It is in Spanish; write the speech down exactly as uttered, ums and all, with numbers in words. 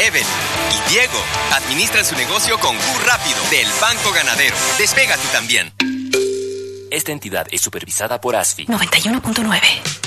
Evelyn y Diego administran su negocio con Q Rápido del Banco Ganadero. Despega tú también. Esta entidad es supervisada por A S F I. noventa y uno punto nueve.